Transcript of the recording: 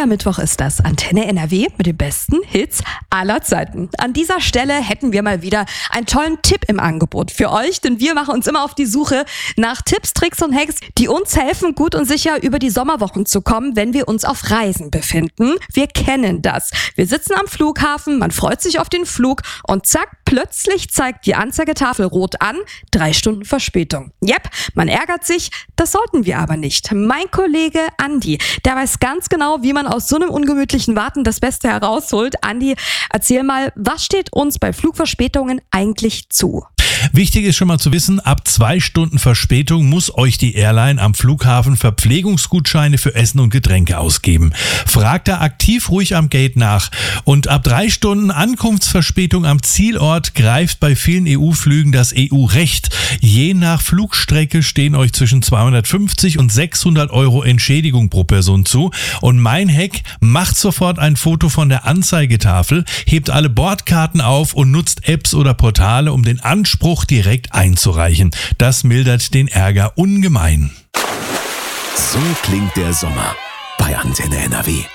Mittwoch ist das. Antenne NRW mit den besten Hits aller Zeiten. An dieser Stelle hätten wir mal wieder einen tollen Tipp im Angebot für euch, denn wir machen uns immer auf die Suche nach Tipps, Tricks und Hacks, die uns helfen, gut und sicher über die Sommerwochen zu kommen, wenn wir uns auf Reisen befinden. Wir kennen das. Wir sitzen am Flughafen, man freut sich auf den Flug und zack, plötzlich zeigt die Anzeigetafel rot an, 3 Stunden Verspätung. Yep, man ärgert sich, das sollten wir aber nicht. Mein Kollege Andi, der weiß ganz genau, wie man aus so einem ungemütlichen Warten das Beste herausholt. Andi, erzähl mal, was steht uns bei Flugverspätungen eigentlich zu? Wichtig ist schon mal zu wissen, ab 2 Stunden Verspätung muss euch die Airline am Flughafen Verpflegungsgutscheine für Essen und Getränke ausgeben. Fragt da aktiv ruhig am Gate nach. Und ab 3 Stunden Ankunftsverspätung am Zielort greift bei vielen EU-Flügen das EU-Recht. Je nach Flugstrecke stehen euch zwischen 250 und 600 Euro Entschädigung pro Person zu. Und mein Hack, macht sofort ein Foto von der Anzeigetafel, hebt alle Bordkarten auf und nutzt Apps oder Portale, um den Anspruch direkt einzureichen. Das mildert den Ärger ungemein. So klingt der Sommer bei Antenne NRW.